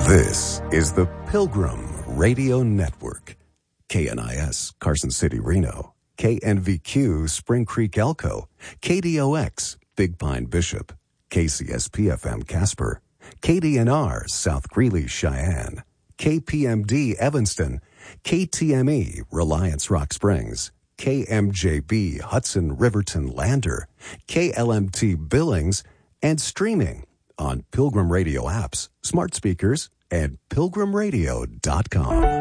This is the Pilgrim Radio Network. KNIS, Carson City, Reno. KNVQ, Spring Creek, Elko. KDOX, Big Pine, Bishop. KCSP-FM, Casper. KDNR, South Greeley, Cheyenne. KPMD, Evanston. KTME, Reliance, Rock Springs. KMJB, Hudson, Riverton, Lander. KLMT, Billings. And streaming on Pilgrim Radio apps, smart speakers, and pilgrimradio.com.